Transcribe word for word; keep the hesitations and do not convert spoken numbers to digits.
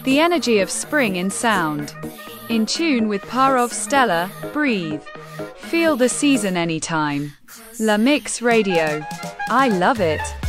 The energy of spring in sound. In tune with Parov Stella, breathe. Feel the season anytime. La Mix Radio. I love it.